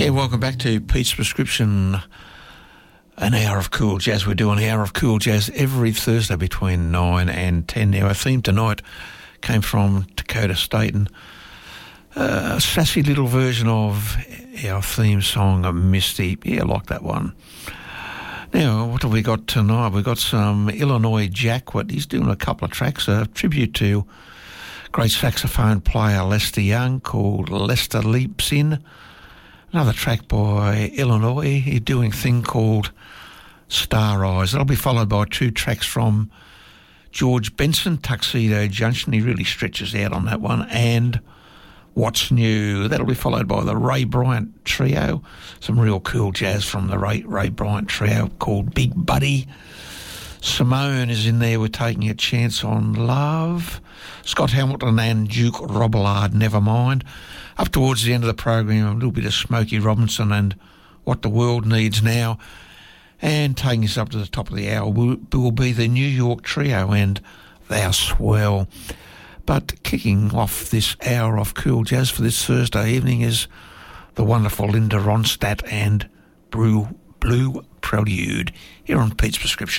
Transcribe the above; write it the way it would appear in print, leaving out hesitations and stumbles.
Yeah, welcome back to Pete's Prescription, an hour of cool jazz. We're doing an hour of cool jazz every Thursday between 9 and 10. Now, our theme tonight came from Dakota Staten, a sassy little version of our theme song, Misty. Yeah, I like that one. Now, what have we got tonight? We've got some Illinois Jackwit. He's doing a couple of tracks, a tribute to great saxophone player Lester Young called Lester Leaps In. Another track by Illinois, he's doing a thing called Star Eyes. That'll be followed by two tracks from George Benson, Tuxedo Junction. He really stretches out on that one. And What's New? That'll be followed by the Ray Bryant Trio. Some real cool jazz from the Ray Bryant Trio called Big Buddy. Simone is in there with Taking a Chance on Love. Scott Hamilton and Duke Robillard, Nevermind. Up towards the end of the program, a little bit of Smokey Robinson and What the World Needs Now. And taking us up to the top of the hour will be the New York Trio and Thou Swell. But kicking off this hour of cool jazz for this Thursday evening is the wonderful Linda Ronstadt and Blue Prelude here on Pete's Prescription.